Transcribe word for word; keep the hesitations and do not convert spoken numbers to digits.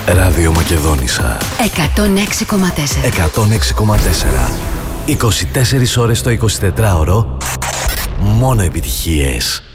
Ράδιο Μακεδόνισσα εκατόν έξι κόμμα τέσσερα. εκατόν έξι κόμμα τέσσερα. είκοσι τέσσερις ώρες το εικοσιτετράωρο. Μόνο επιτυχίες.